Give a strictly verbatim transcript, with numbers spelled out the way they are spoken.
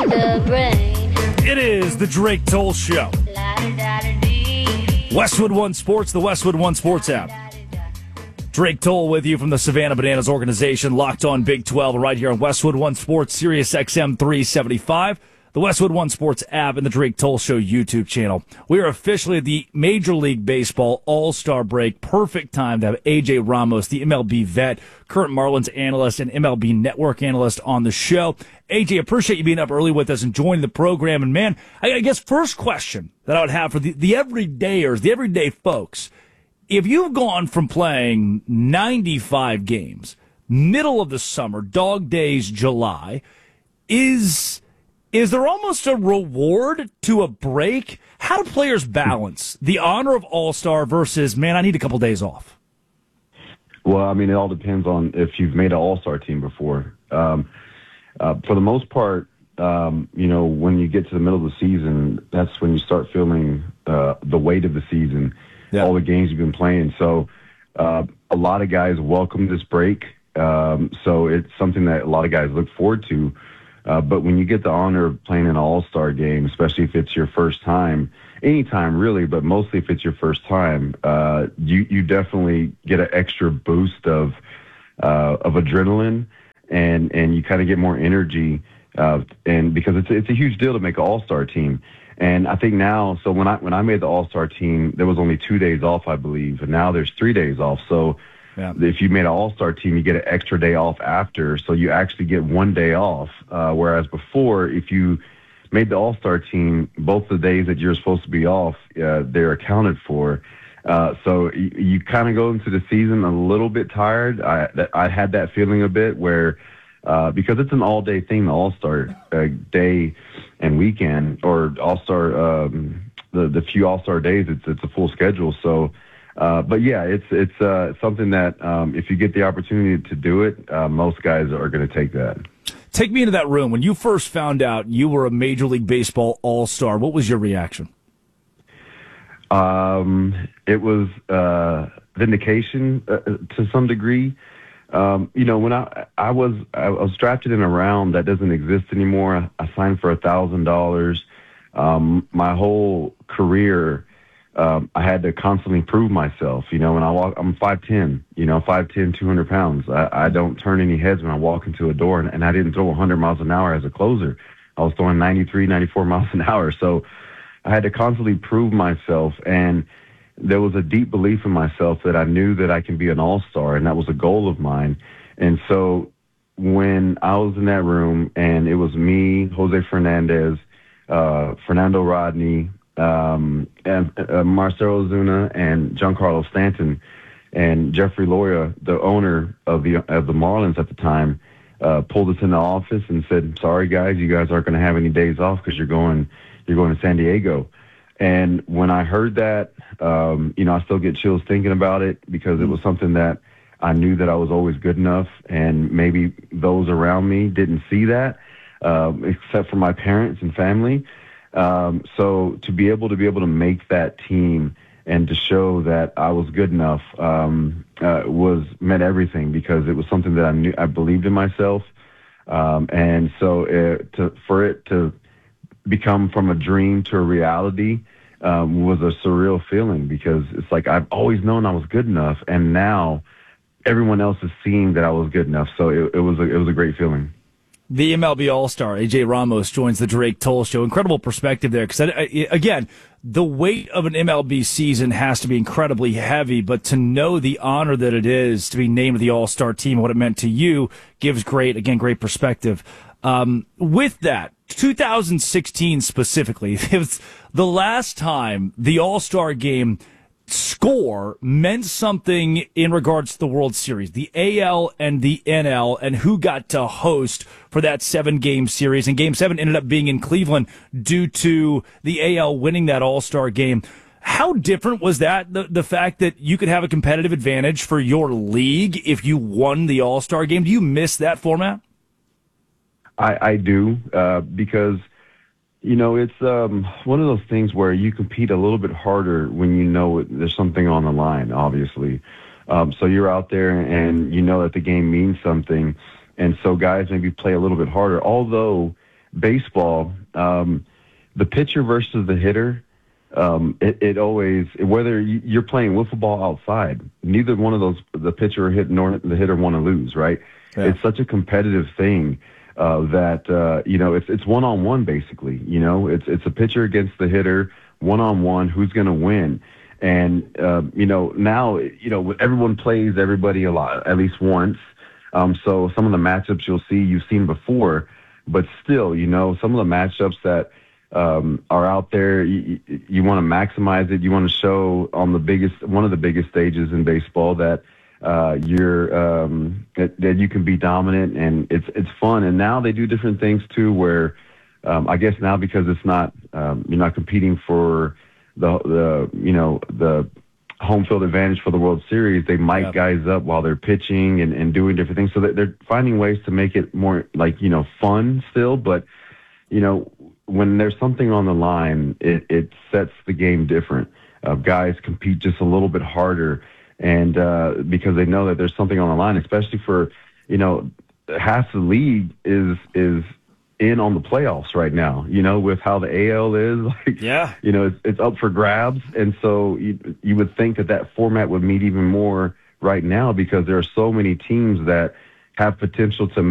The brain. It is the Drake Toll Show. Westwood One Sports, the Westwood One Sports app. Drake Toll with you from the Savannah Bananas organization, locked on Big twelve, right here on Westwood One Sports, Sirius X M three seventy-five, the Westwood One Sports app, and the Drake Toll Show YouTube channel. We are officially at the Major League Baseball All-Star break. Perfect time to have A J Ramos, the M L B vet, current Marlins analyst, and M L B Network analyst on the show. A J, appreciate you being up early with us and joining the program. And, man, I, I guess first question that I would have for the, the everydayers, the everyday folks, if you've gone from playing ninety-five games, middle of the summer, dog days, July, is is there almost a reward to a break? How do players balance the honor of All-Star versus, man, I need a couple days off? Well, I mean, it all depends on if you've made an All-Star team before. Um, uh, for the most part, um, you know, when you get to the middle of the season, that's when you start feeling uh, the weight of the season. Yeah. All the games you've been playing. So uh, a lot of guys welcome this break. Um, so it's something that a lot of guys look forward to. Uh, but when you get the honor of playing an all-star game, especially if it's your first time, anytime really, but mostly if it's your first time, uh, you, you definitely get an extra boost of uh, of adrenaline, and, and you kind of get more energy. Uh, and because it's, it's a huge deal to make an all-star team. And I think now, so when I when I made the All-Star team, there was only two days off, I believe, and now there's three days off. So yeah. If you made an All-Star team, you get an extra day off after, so you actually get one day off. Uh, whereas before, if you made the All-Star team, both the days that you're supposed to be off, uh, they're accounted for. Uh, so you, you kind of go into the season a little bit tired. I that, I had that feeling a bit where. Uh, because it's an all-day thing, the All-Star uh, day and weekend, or All-Star, um, the the few All-Star days, it's it's a full schedule. So, uh, but yeah, it's it's uh, something that um, if you get the opportunity to do it, uh, most guys are going to take that. Take me into that room when you first found out you were a Major League Baseball All-Star. What was your reaction? Um, it was uh, vindication uh, to some degree. Um, you know, when I I was I was drafted in a round that doesn't exist anymore. I signed for a thousand dollars. Um, my whole career, um, I had to constantly prove myself. You know, when I walk, I'm five ten. You know, five ten, two hundred pounds. I, I don't turn any heads when I walk into a door, and, and I didn't throw one hundred miles an hour as a closer. I was throwing ninety-three, ninety-four miles an hour. So I had to constantly prove myself, and there was a deep belief in myself that I knew that I can be an all-star, and that was a goal of mine. And so when I was in that room, and it was me, Jose Fernandez, uh, Fernando Rodney, um, and uh, Marcelo Ozuna, and Giancarlo Stanton, and Jeffrey Loria, the owner of the of the Marlins at the time, uh, pulled us in the office and said, "Sorry guys, you guys aren't going to have any days off because you're going you're going to San Diego." And when I heard that, um, you know, I still get chills thinking about it because it was something that I knew that I was always good enough, and maybe those around me didn't see that, um, except for my parents and family. Um, so to be able to be able to make that team and to show that I was good enough um, uh, was meant everything, because it was something that I knew I believed in myself, um, and so it, to, for it to become from a dream to a reality um, was a surreal feeling, because it's like I've always known I was good enough, and now everyone else is seeing that I was good enough. So it, it was a, it was a great feeling. The M L B All-Star, A J Ramos, joins the Drake Toll Show. Incredible perspective there, because, again, the weight of an M L B season has to be incredibly heavy, but to know the honor that it is to be named the All-Star team, what it meant to you, gives great, again, great perspective. Um, with that, two thousand sixteen specifically, it was the last time the All-Star game score meant something in regards to the World Series, the A L and the N L, and who got to host for that seven-game series. And Game seven ended up being in Cleveland due to the A L winning that All-Star game. How different was that, the, the fact that you could have a competitive advantage for your league if you won the All-Star game? Do you miss that format? I, I do, uh, because, you know, it's um, one of those things where you compete a little bit harder when you know it, there's something on the line, obviously. Um, so you're out there and you know that the game means something. And so guys maybe play a little bit harder, although baseball, um, the pitcher versus the hitter, um, it, it always, whether you're playing wiffle ball outside, neither one of those, the pitcher or hit nor the hitter want to lose, right? Yeah. It's such a competitive thing uh, that, uh, you know, it's it's one-on-one basically, you know, it's it's a pitcher against the hitter, one-on-one, who's going to win. And, uh, you know, now, you know, everyone plays everybody a lot, at least once. Um, so some of the matchups you'll see, you've seen before, but still, you know, some of the matchups that um, are out there, you, you want to maximize it. You want to show on the biggest, one of the biggest stages in baseball that uh, you're, um, that, that you can be dominant, and it's, it's fun. And now they do different things too, where um, I guess now because it's not, um, you're not competing for the, the, you know, the home field advantage for the World Series, they mic yep. guys up while they're pitching and, and doing different things. So that they're finding ways to make it more like, you know, fun still. But, you know, when there's something on the line, it, it sets the game different. Uh, guys compete just a little bit harder, and uh, because they know that there's something on the line, especially for, you know, half the league is, is, in on the playoffs right now, you know, with how the A L is, like, yeah, you know, it's, it's up for grabs. And so you, you would think that that format would mean even more right now, because there are so many teams that have potential to